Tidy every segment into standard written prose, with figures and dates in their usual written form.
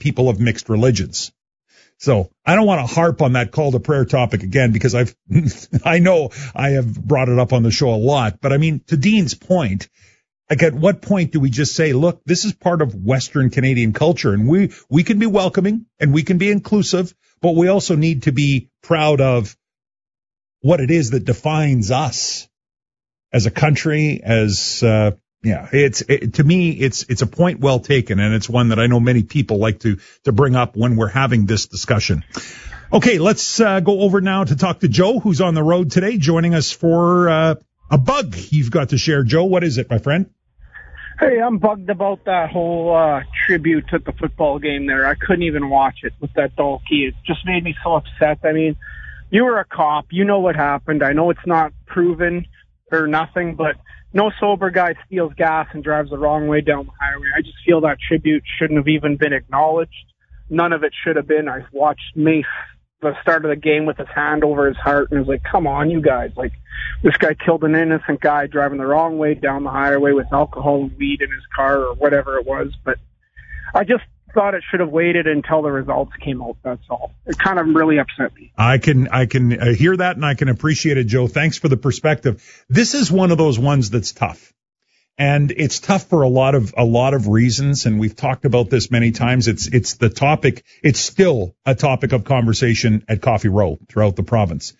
people of mixed religions. So I don't want to harp on that call to prayer topic again, because I know I have brought it up on the show a lot. But I mean, to Dean's point, like, at what point do we just say, look, this is part of Western Canadian culture, and we can be welcoming and we can be inclusive, but we also need to be proud of what it is that defines us as a country, to me, it's a point well taken, and it's one that I know many people like to bring up when we're having this discussion. Okay, let's go over now to talk to Joe, who's on the road today, joining us for a bug you've got to share. Joe, what is it, my friend? Hey, I'm bugged about that whole tribute at the football game there. I couldn't even watch it with that Dalkey. It just made me so upset. I mean, you were a cop. You know what happened. I know it's not proven or nothing, but no sober guy steals gas and drives the wrong way down the highway. I just feel that tribute shouldn't have even been acknowledged. None of it should have been. I watched Mace the start of the game with his hand over his heart, and it was like, come on, you guys. Like, this guy killed an innocent guy driving the wrong way down the highway with alcohol and weed in his car or whatever it was. But I just thought it should have waited until the results came out. That's all. It kind of really upset me. I can hear that, and I can appreciate it, Joe. Thanks for the perspective. This is one of those ones that's tough, and it's tough for a lot of reasons. And we've talked about this many times. It's the topic. It's still a topic of conversation at Coffee Row throughout the province.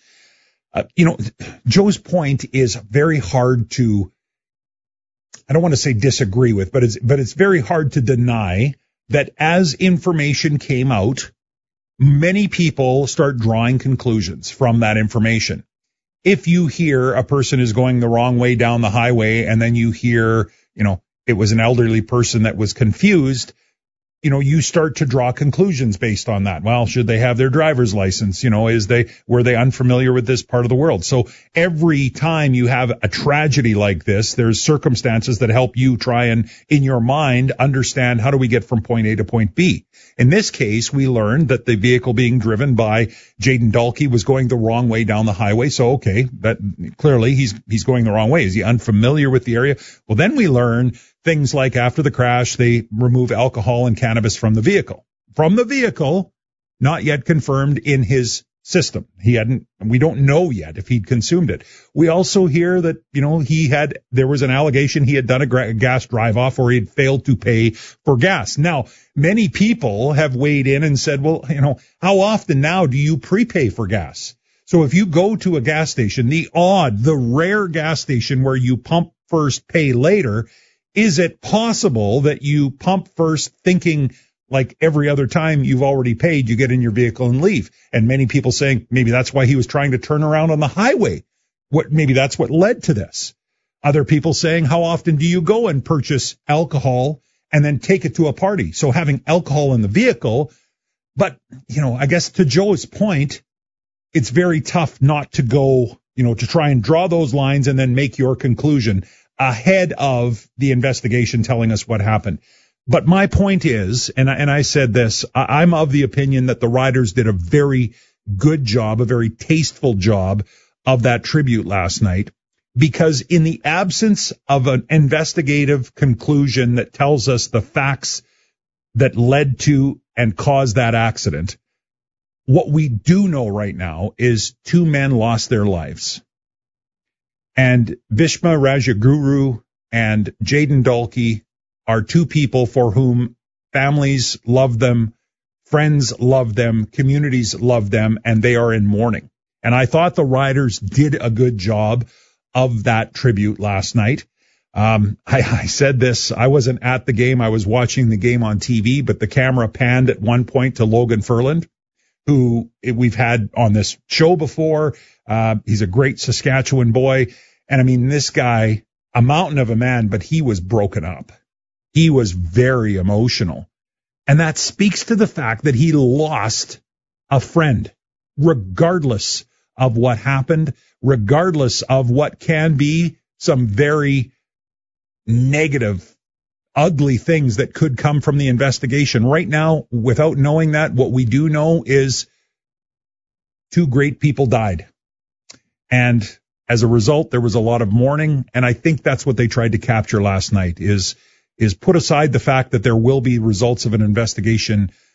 Joe's point is very hard to, I don't want to say disagree with, but it's very hard to deny that as information came out, many people start drawing conclusions from that information. If you hear a person is going the wrong way down the highway, and then you hear, it was an elderly person that was confused, you start to draw conclusions based on that. Well, should they have their driver's license? Were they unfamiliar with this part of the world? So every time you have a tragedy like this, there's circumstances that help you try and, in your mind, understand how do we get from point A to point B. In this case, we learned that the vehicle being driven by Jayden Dalkey was going the wrong way down the highway. So, okay, that clearly he's going the wrong way. Is he unfamiliar with the area? Well, then we learn things like after the crash, they remove alcohol and cannabis from the vehicle. From the vehicle, not yet confirmed in his system. We don't know yet if he'd consumed it. We also hear that, there was an allegation he had done a gas drive-off, or he had failed to pay for gas. Now, many people have weighed in and said, well, how often now do you prepay for gas? So if you go to a gas station, the rare gas station where you pump first, pay later, is it possible that you pump first thinking like every other time you've already paid, you get in your vehicle and leave? And many people saying maybe that's why he was trying to turn around on the highway. Maybe that's what led to this. Other people saying, how often do you go and purchase alcohol and then take it to a party? So having alcohol in the vehicle. But, I guess to Joe's point, it's very tough not to go, to try and draw those lines and then make your conclusion ahead of the investigation telling us what happened. But my point is, and I said this, I'm of the opinion that the riders did a very good job, a very tasteful job of that tribute last night, because in the absence of an investigative conclusion that tells us the facts that led to and caused that accident, what we do know right now is 2 men lost their lives. And Bhishma Rajaguru and Jayden Dalkey are 2 people for whom families love them, friends love them, communities love them, and they are in mourning. And I thought the riders did a good job of that tribute last night. I said this, I wasn't at the game, I was watching the game on TV, but the camera panned at one point to Logan Ferland, who we've had on this show before. He's a great Saskatchewan boy. And I mean, this guy, a mountain of a man, but he was broken up. He was very emotional. And that speaks to the fact that he lost a friend, regardless of what happened, regardless of what can be some very negative, ugly things that could come from the investigation. Right now, without knowing that, what we do know is 2 great people died. And as a result, there was a lot of mourning. And I think that's what they tried to capture last night is put aside the fact that there will be results of an investigation